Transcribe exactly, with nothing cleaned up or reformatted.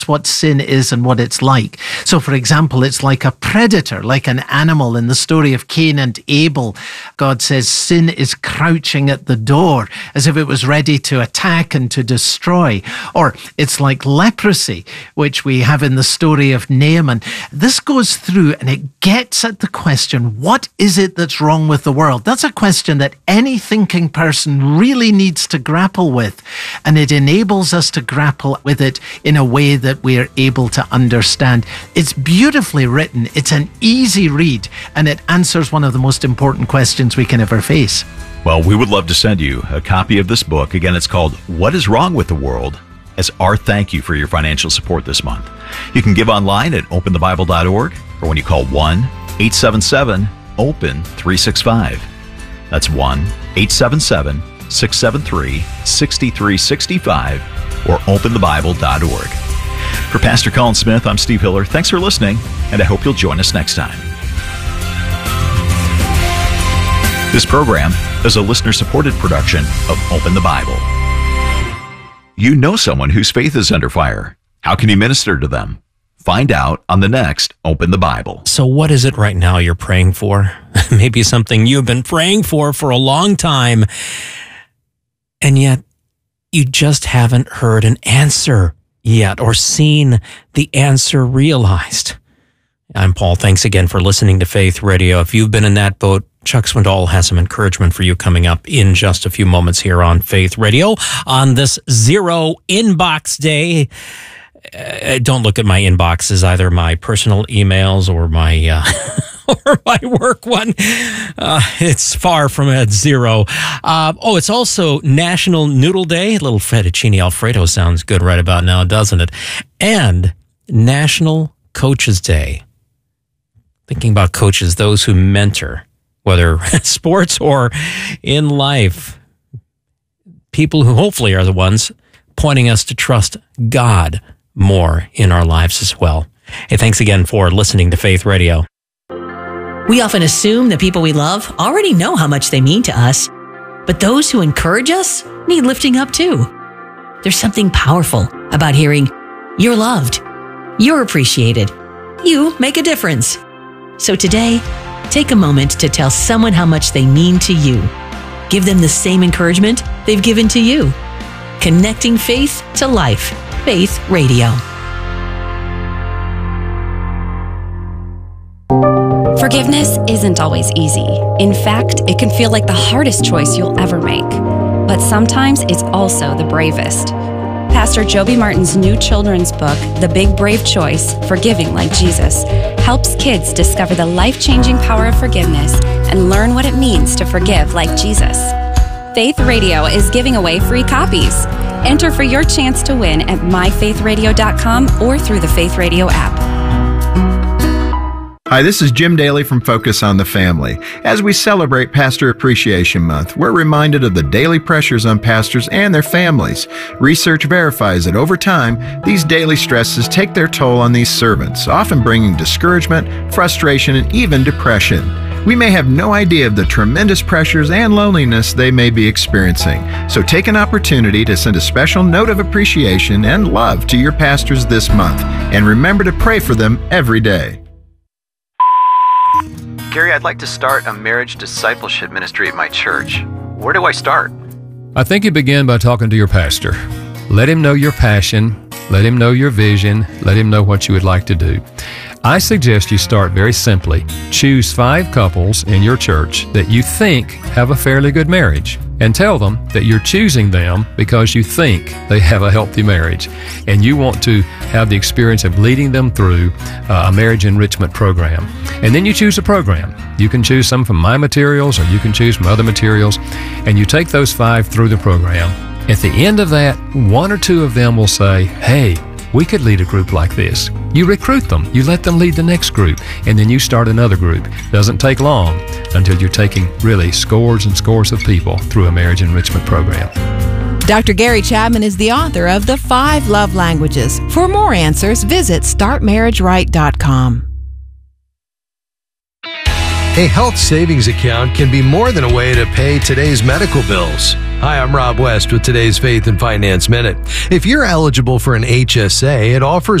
what sin is and what it's like. So, for example, it's like a predator, like an animal. In the story of Cain and Abel, God says sin is crouching at the door as if it was ready to attack and to destroy. Or it's like leprosy, which we have in the story of Naaman. This goes through and it gets at the question, what is it that's wrong with the world? That's a question that any thinking person really needs to grapple with. And it enables us to grapple with it in a way that we are able to understand. It's beautifully written. It's an easy read, and it answers one of the most important questions we can ever face. Well, we would love to send you a copy of this book. Again, it's called What is Wrong with the World? As our thank you for your financial support this month. You can give online at open the bible dot org or when you call one eight seven seven open three six five. That's one eight seven seven six seven three six three six five or open the bible dot org. For Pastor Colin Smith, I'm Steve Hiller. Thanks for listening, and I hope you'll join us next time. This program is a listener-supported production of Open the Bible. You know someone whose faith is under fire. How can you minister to them? Find out on the next Open the Bible. So what is it right now you're praying for? Maybe something you've been praying for for a long time, and yet you just haven't heard an answer yet or seen the answer realized. I'm Paul. Thanks again for listening to Faith Radio. If you've been in that boat, Chuck Swindoll has some encouragement for you coming up in just a few moments here on Faith Radio on this Zero Inbox Day. Uh, don't look at my inboxes, either my personal emails or my uh, or my work one. Uh, it's far from at zero. Uh, oh, it's also National Noodle Day. A little fettuccine Alfredo sounds good right about now, doesn't it? And National Coaches Day. Thinking about coaches, those who mentor, whether sports or in life. People who hopefully are the ones pointing us to trust God more in our lives as well. Hey, thanks again for listening to Faith Radio. We often assume the people we love already know how much they mean to us, but those who encourage us need lifting up too. There's something powerful about hearing, "You're loved, you're appreciated, you make a difference." So today, take a moment to tell someone how much they mean to you. Give them the same encouragement they've given to you. Connecting faith to life. Faith Radio. Forgiveness isn't always easy. In fact, it can feel like the hardest choice you'll ever make. But sometimes it's also the bravest. Pastor Joby Martin's new children's book, The Big Brave Choice, Forgiving Like Jesus, helps kids discover the life-changing power of forgiveness and learn what it means to forgive like Jesus. Faith Radio is giving away free copies. Enter for your chance to win at my faith radio dot com or through the Faith Radio app. Hi, this is Jim Daly from Focus on the Family. As we celebrate Pastor Appreciation Month, we're reminded of the daily pressures on pastors and their families. Research verifies that over time, these daily stresses take their toll on these servants, often bringing discouragement, frustration, and even depression. We may have no idea of the tremendous pressures and loneliness they may be experiencing. So take an opportunity to send a special note of appreciation and love to your pastors this month. And remember to pray for them every day. Gary, I'd like to start a marriage discipleship ministry at my church. Where do I start? I think you begin by talking to your pastor. Let him know your passion. Let him know your vision. Let him know what you would like to do. I suggest you start very simply. Choose five couples in your church that you think have a fairly good marriage, and tell them that you're choosing them because you think they have a healthy marriage, and you want to have the experience of leading them through uh, a marriage enrichment program. And then you choose a program. You can choose some from my materials, or you can choose from other materials, and you take those five through the program. At the end of that, one or two of them will say, "Hey, we could lead a group like this." You recruit them, you let them lead the next group, and then you start another group. Doesn't take long until you're taking really scores and scores of people through a marriage enrichment program. Doctor Gary Chapman is the author of The Five Love Languages. For more answers, visit start marriage right dot com. A health savings account can be more than a way to pay today's medical bills. Hi, I'm Rob West with today's Faith and Finance Minute. If you're eligible for an H S A, it offers